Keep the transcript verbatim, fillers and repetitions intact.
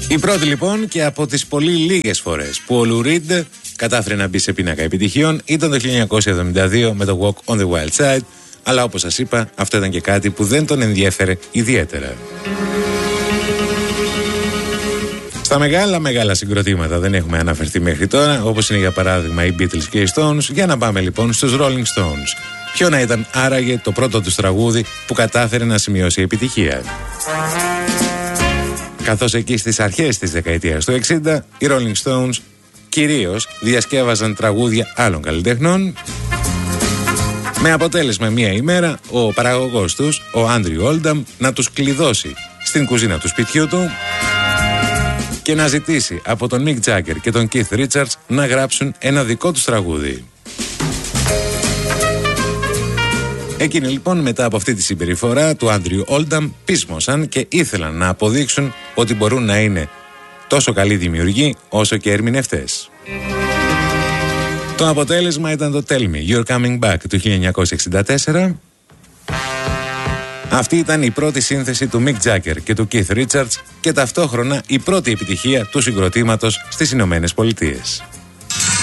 Η πρώτη λοιπόν και από τις πολύ λίγες φορές που ο Lou Reed κατάφερε να μπει σε πίνακα επιτυχιών ήταν το χίλια εννιακόσια εβδομήντα δύο με το Walk on the Wild Side, αλλά όπως σας είπα αυτό ήταν και κάτι που δεν τον ενδιέφερε ιδιαίτερα. Στα μεγάλα μεγάλα συγκροτήματα δεν έχουμε αναφερθεί μέχρι τώρα, όπως είναι για παράδειγμα οι Beatles και οι Stones. Για να πάμε λοιπόν στους Rolling Stones. Ποιο να ήταν άραγε το πρώτο τους τραγούδι που κατάφερε να σημειώσει επιτυχία? Καθώς εκεί στις αρχές της δεκαετίας του εξήντα οι Rolling Stones κυρίως διασκεύαζαν τραγούδια άλλων καλλιτεχνών, με αποτέλεσμα μία ημέρα ο παραγωγός τους, ο Andrew Oldham, να τους κλειδώσει στην κουζίνα του σπιτιού του και να ζητήσει από τον Mick Jagger και τον Keith Richards να γράψουν ένα δικό τους τραγούδι. Εκείνοι λοιπόν μετά από αυτή τη συμπεριφορά του Andrew Oldham πείσμωσαν και ήθελαν να αποδείξουν ότι μπορούν να είναι τόσο καλοί δημιουργοί όσο και ερμηνευτές. Το αποτέλεσμα ήταν το Tell Me You're Coming Back του χίλια εννιακόσια εξήντα τέσσερα. Αυτή ήταν η πρώτη σύνθεση του Mick Jagger και του Keith Richards και ταυτόχρονα η πρώτη επιτυχία του συγκροτήματος στις Ηνωμένες Πολιτείες.